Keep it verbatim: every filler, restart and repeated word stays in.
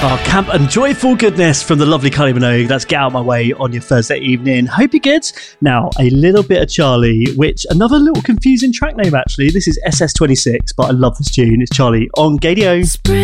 Oh, camp and joyful goodness from the lovely Kylie Minogue. That's Get Out My Way on your Thursday evening. Hope you're good. Now, a little bit of Charlie, which another little confusing track name actually. This is S S twenty-six, but I love this tune. It's Charlie on Gadio. Spring.